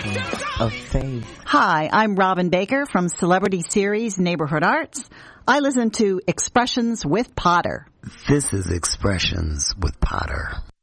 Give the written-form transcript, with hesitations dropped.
of faith. Hi, I'm Robin Baker from Celebrity Series Neighborhood Arts. I listen to Expressions with Potter. This is Expressions with Potter.